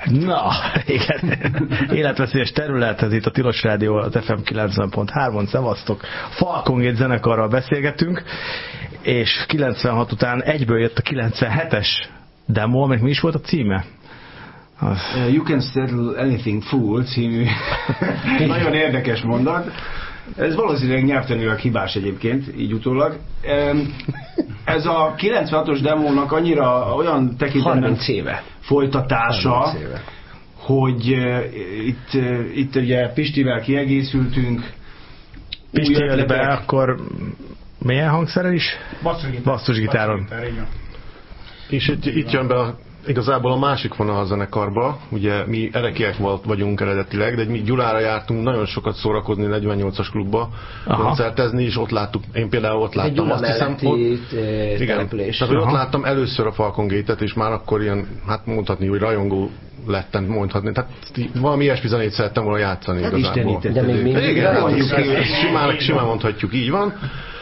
Na, igen. Életveszélyes terület, ez itt a Tilos Rádió, az FM 90.3-on, szevasztok. Falcon zenekarral beszélgetünk, és 96 után egyből jött a 97-es demo, aminek mi is volt a címe? You Can Settle Anything Fool című nagyon érdekes mondat. Ez valószínűleg nyelvtanilag hibás egyébként, így utólag. Ez a 96-os demónak annyira olyan tekintetben folytatása, hogy itt ugye Pistivel kiegészültünk. Pisti jött be, akkor milyen hangszerrel is? Basszusgitáron. És itt jön be igazából a másik vonal a zenekarba, ugye mi erekiek vagyunk eredetileg, de mi Gyulára jártunk nagyon sokat szórakozni 48-as klubba, koncertezni, és ott láttuk, én például ott láttam, azt hiszem, igen, tehát ott láttam először a Falcon Gate-et, és már akkor ilyen, hát mondhatni, hogy rajongó lettem, mondhatni, tehát valami ilyesmi zenét szerettem volna játszani igazából. De még simán mondhatjuk, így van.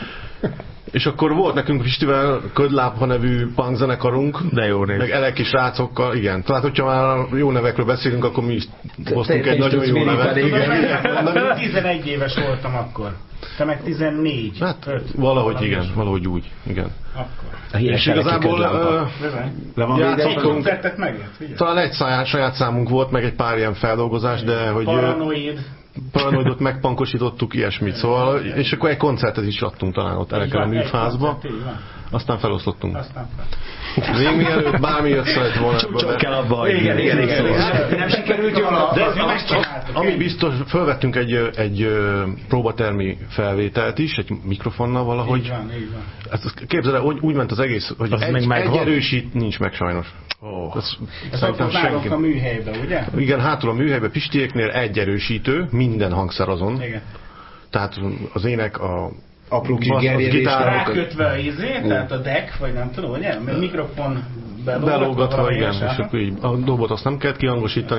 És akkor volt nekünk Pistivel Ködlábha nevű punk zenekarunk, de jó név. Meg eleki srácokkal, igen. Tehát, hogyha már jó nevekről beszélünk, akkor mi is hoztunk egy nagyon jó nevet. Igen. 11 éves voltam akkor. Te meg 14. Hát, valahogy igen, valahogy úgy, igen. Akkor. És igazából játszottunk, talán egy saját számunk volt, meg egy pár ilyen feldolgozás, de hogy... Paranoidot megpankosítottuk, ilyesmit, szóval, és akkor egy koncertet is adtunk talán ott Erekelen műfázba, aztán feloszlottunk. Még mielőtt bármi jött szeret volna. Csak kell abba hagyni. Igen. Nem sikerült jól, de ami biztos, felvettünk egy próbatermi felvételt is, egy mikrofonnal valahogy. Így van. Képzeld el, úgy ment az egész, hogy egy erősít nincs meg sajnos. Ez ott nálunk a műhelyben, ugye? Igen, hátul a műhelyben Pistiéknél egy erősítő, minden hangszer azon. Igen. Tehát az ének, a apró kis gerjedésre rákötve a tehát a deck, vagy nem tudom, ugye? Mikrofon belógatva, igen, és akkor így a dobot azt nem kellett kihangosítani,